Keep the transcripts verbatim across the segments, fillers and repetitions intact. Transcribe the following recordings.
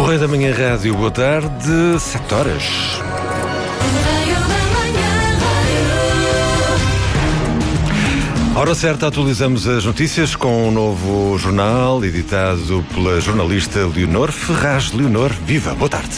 Correio da Manhã Rádio, boa tarde, sete horas. Hora certa, atualizamos as notícias com um novo jornal editado pela jornalista Leonor Ferraz. Leonor, viva, boa tarde.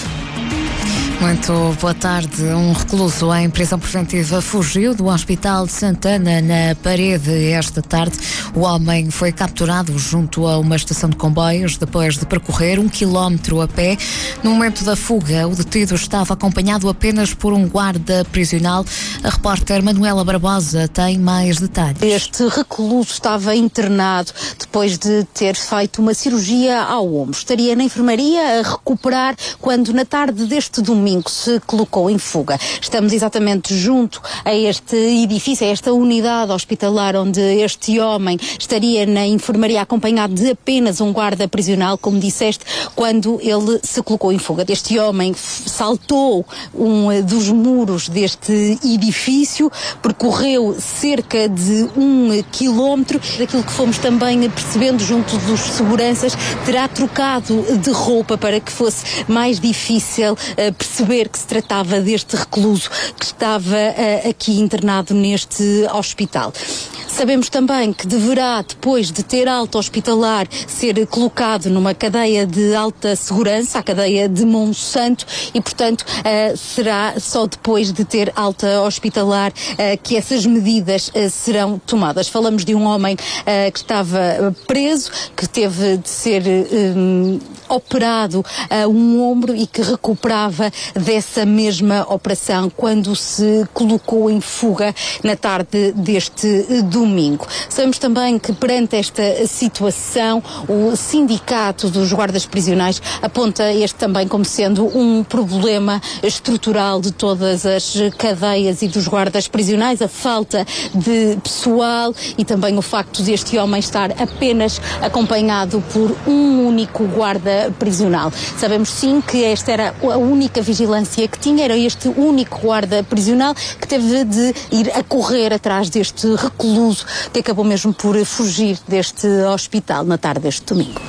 Muito boa tarde. Um recluso em prisão preventiva fugiu do Hospital de Santana na Parede esta tarde. O homem foi capturado junto a uma estação de comboios depois de percorrer um quilómetro a pé. No momento da fuga, o detido estava acompanhado apenas por um guarda prisional. A repórter Manuela Barbosa tem mais detalhes. Este recluso estava internado depois de ter feito uma cirurgia ao ombro. Estaria na enfermaria a recuperar quando, na tarde deste domingo, se colocou em fuga. Estamos exatamente junto a este edifício, a esta unidade hospitalar onde este homem estaria na enfermaria acompanhado de apenas um guarda prisional, como disseste, quando ele se colocou em fuga. Este homem saltou um dos muros deste edifício, percorreu cerca de um quilómetro. Daquilo que fomos também percebendo junto dos seguranças, terá trocado de roupa para que fosse mais difícil uh, perceber que se tratava deste recluso que estava uh, aqui internado neste hospital. Sabemos também que deverá, depois de ter alta hospitalar, ser colocado numa cadeia de alta segurança, a cadeia de Monsanto, e, portanto, uh, será só depois de ter alta hospitalar uh, que essas medidas uh, serão tomadas. Falamos de um homem uh, que estava preso, que teve de ser um, operado a um ombro e que recuperava dessa mesma operação quando se colocou em fuga na tarde deste domingo. Sabemos também que, perante esta situação, o sindicato dos guardas prisionais aponta este também como sendo um problema estrutural de todas as cadeias e dos guardas prisionais, a falta de pessoal e também o facto deste homem estar apenas acompanhado por um único guarda prisional. Sabemos sim que esta era a única vigilância que tinha, era este único guarda prisional que teve de ir a correr atrás deste recluso que acabou mesmo por fugir deste hospital na tarde deste domingo.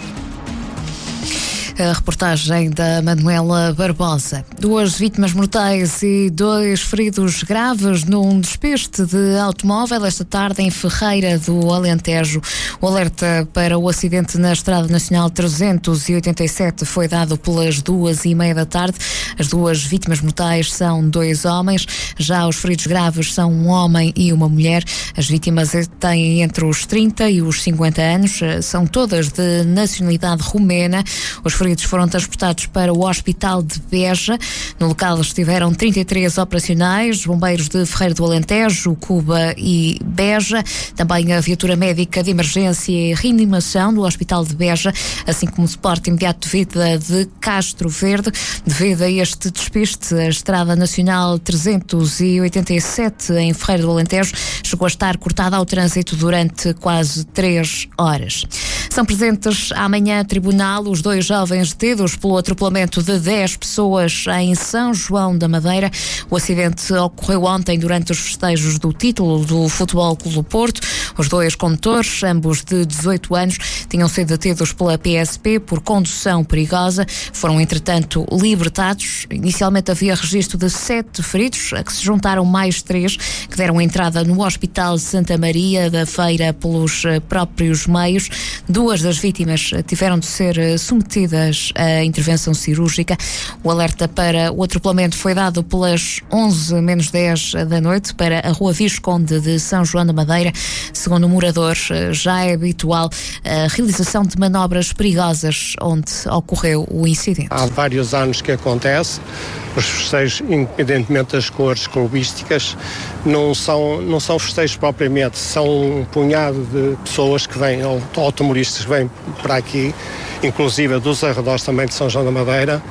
A reportagem da Manuela Barbosa. Duas vítimas mortais e dois feridos graves num despiste de automóvel esta tarde em Ferreira do Alentejo. O alerta para o acidente na Estrada Nacional trezentos e oitenta e sete foi dado pelas duas e meia da tarde. As duas vítimas mortais são dois homens, já os feridos graves são um homem e uma mulher. As vítimas têm entre os trinta e os cinquenta anos, são todas de nacionalidade romena. Os feridos foram transportados para o Hospital de Beja. No local estiveram trinta e três operacionais, bombeiros de Ferreira do Alentejo, Cuba e Beja, também a viatura médica de emergência e reanimação do Hospital de Beja, assim como o suporte imediato de vida de Castro Verde. Devido a este despiste, a Estrada Nacional trezentos e oitenta e sete em Ferreira do Alentejo chegou a estar cortada ao trânsito durante quase três horas. São presentes amanhã tribunal os dois jovens detidos pelo atropelamento de dez pessoas em São João da Madeira. O acidente ocorreu ontem durante os festejos do título do Futebol Clube do Porto. Os dois condutores, ambos de dezoito anos, tinham sido detidos pela P S P por condução perigosa. Foram, entretanto, libertados. Inicialmente havia registro de sete feridos, a que se juntaram mais três que deram entrada no Hospital de Santa Maria da Feira pelos próprios meios. Duas das vítimas tiveram de ser submetidas à intervenção cirúrgica. O alerta para o atropelamento foi dado pelas onze menos dez da noite para a Rua Visconde de São João da Madeira. Segundo o morador, já é habitual a realização de manobras perigosas onde ocorreu o incidente. Há vários anos que acontece. Os festejos, independentemente das cores clubísticas, não são, não são festejos propriamente, são um punhado de pessoas que vêm, ou automobilistas que vêm para aqui, inclusive dos arredores também de São João da Madeira,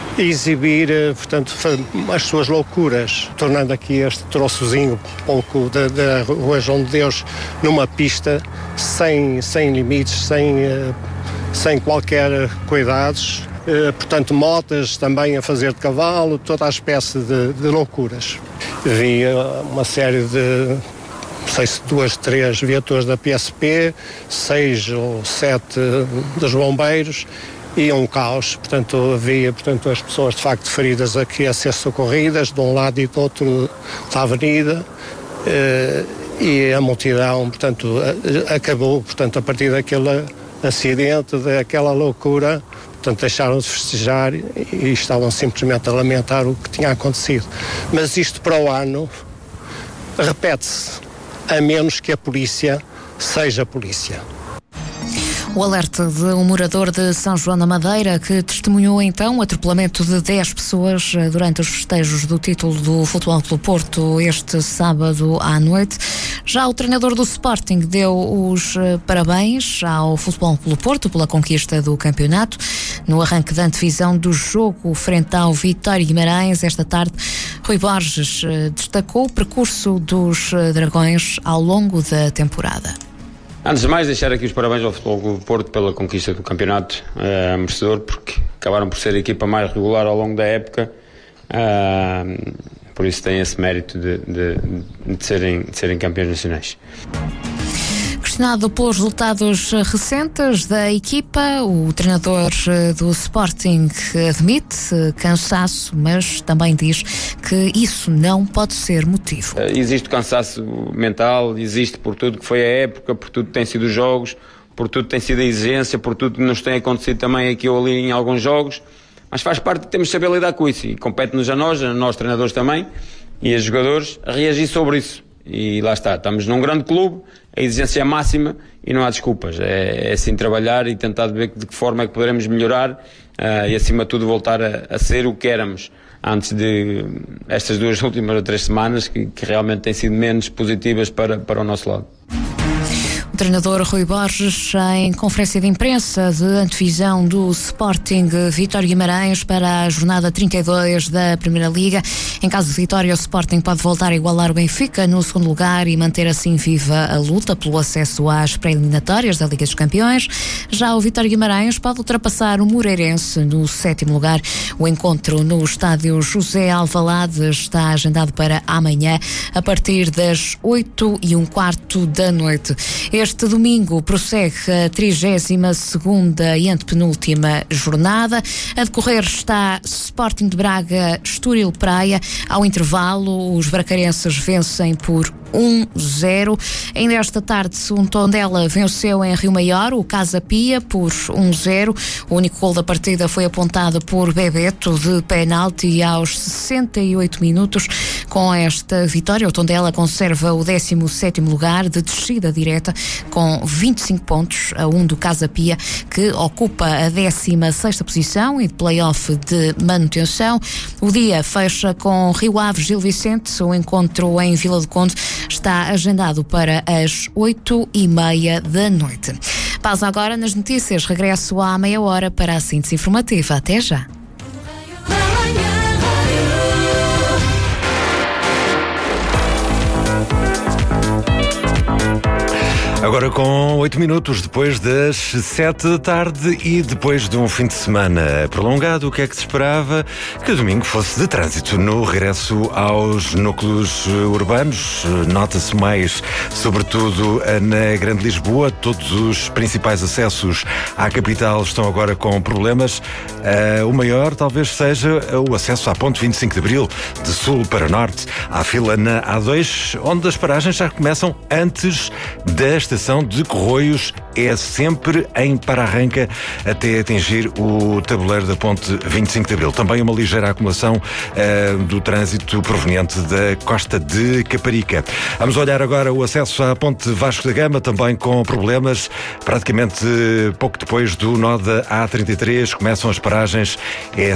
exibir, portanto, as suas loucuras, tornando aqui este troçozinho pouco da, da Rua João de Deus numa pista sem, sem limites, sem, sem qualquer cuidados. Portanto, motas também a fazer de cavalo, toda a espécie de, de loucuras. Vi uma série de, não sei se duas, três viaturas da P S P, seis ou sete dos bombeiros e um caos, portanto havia portanto, as pessoas de facto feridas aqui a ser socorridas de um lado e do outro da avenida, eh, e a multidão, portanto, acabou, portanto, a partir daquele acidente, daquela loucura, portanto, deixaram de festejar e, e estavam simplesmente a lamentar o que tinha acontecido. Mas isto para o ano repete-se, a menos que a polícia seja polícia. O alerta de um morador de São João da Madeira que testemunhou então o atropelamento de dez pessoas durante os festejos do título do Futebol Clube Porto este sábado à noite. Já o treinador do Sporting deu os parabéns ao Futebol Clube Porto pela conquista do campeonato. No arranque da antevisão do jogo frente ao Vitória Guimarães esta tarde, Rui Borges destacou o percurso dos Dragões ao longo da temporada. Antes de mais, deixar aqui os parabéns ao Futebol Clube Porto pela conquista do campeonato, uh, merecedor, porque acabaram por ser a equipa mais regular ao longo da época, uh, por isso têm esse mérito de, de, de, serem, de serem campeões nacionais. Questionado pelos resultados recentes da equipa, o treinador do Sporting admite cansaço, mas também diz que isso não pode ser motivo. Existe cansaço mental, existe por tudo que foi a época, por tudo que tem sido os jogos, por tudo que tem sido a exigência, por tudo que nos tem acontecido também aqui ou ali em alguns jogos, mas faz parte, temos de saber lidar com isso e compete-nos a nós, a nós treinadores também e a jogadores, a reagir sobre isso. E lá está, estamos num grande clube, a exigência é máxima e não há desculpas, é, é assim trabalhar e tentar ver de que forma é que poderemos melhorar uh, e acima de tudo voltar a, a ser o que éramos antes de estas duas últimas ou três semanas que, que realmente têm sido menos positivas para, para o nosso lado. O treinador Rui Borges, em conferência de imprensa de antevisão do Sporting Vitória Guimarães para a jornada trinta e dois da Primeira Liga. Em caso de vitória, o Sporting pode voltar a igualar o Benfica no segundo lugar e manter assim viva a luta pelo acesso às pré-eliminatórias da Liga dos Campeões. Já o Vitória Guimarães pode ultrapassar o Moreirense no sétimo lugar. O encontro no estádio José Alvalade está agendado para amanhã, a partir das oito e um quarto da noite. Este domingo prossegue a trigésima segunda e antepenúltima jornada. A decorrer está Sporting de Braga, Estoril Praia. Ao intervalo, os bracarenses vencem por um zero. Ainda esta tarde, um Tondela venceu em Rio Maior o Casa Pia por um zero. O único gol da partida foi apontado por Bebeto de penalti aos sessenta e oito minutos. Com esta vitória, o Tondela conserva o décimo sétimo lugar de descida direta com vinte e cinco pontos, a um do Casa Pia, que ocupa a décima sexta posição e de play-off de manutenção. O dia fecha com Rio Ave Gil Vicente. O encontro em Vila do Conde está agendado para as oito e meia da noite. Pausa agora nas notícias. Regresso à meia hora para a síntese informativa. Até já. Agora com oito minutos depois das sete da tarde e depois de um fim de semana prolongado, o que é que se esperava? Que o domingo fosse de trânsito no regresso aos núcleos urbanos. Nota-se mais, sobretudo na Grande Lisboa. Todos os principais acessos à capital estão agora com problemas. Uh, o maior talvez seja o acesso à Ponte vinte e cinco de Abril, de sul para norte. Há fila na A dois, onde as paragens já começam antes das estação de Corroios, é sempre em para-arranca até atingir o tabuleiro da Ponte vinte e cinco de Abril. Também uma ligeira acumulação uh, do trânsito proveniente da Costa de Caparica. Vamos olhar agora o acesso à Ponte Vasco da Gama, também com problemas. Praticamente pouco depois do nó da A trinta e três começam as paragens. É